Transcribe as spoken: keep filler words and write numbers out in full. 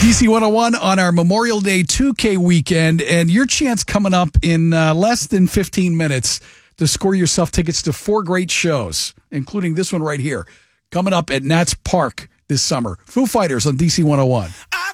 D C one oh one on our Memorial Day two K weekend, and your chance coming up in uh, less than fifteen minutes to score yourself tickets to four great shows, including this one right here, coming up at Nats Park this summer. Foo Fighters on D C one oh one.